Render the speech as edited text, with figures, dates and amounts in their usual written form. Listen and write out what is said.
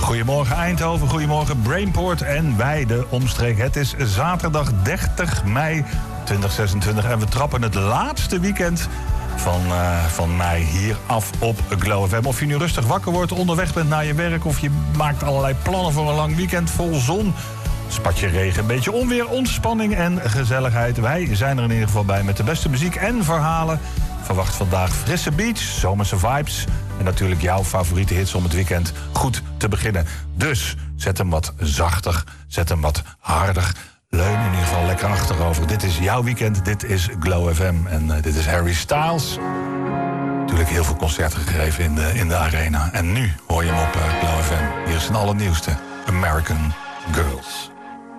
Goedemorgen Eindhoven, goedemorgen Brainport en wij de omstreek. Het is zaterdag 30 mei 2026 en we trappen het laatste weekend van mei hier af op Glow FM. Of je nu rustig wakker wordt, onderweg bent naar je werk, of je maakt allerlei plannen voor een lang weekend vol zon, spatje regen, een beetje onweer, ontspanning en gezelligheid. Wij zijn er in ieder geval bij met de beste muziek en verhalen. Verwacht vandaag frisse beats, zomerse vibes en natuurlijk jouw favoriete hits om het weekend goed te beginnen. Dus zet hem wat zachter, zet hem wat harder. Leun in ieder geval lekker achterover. Dit is jouw weekend, dit is Glow FM en dit is Harry Styles. Natuurlijk heel veel concerten gegeven in de arena. En nu hoor je hem op Glow FM. Hier is zijn allernieuwste American Girls.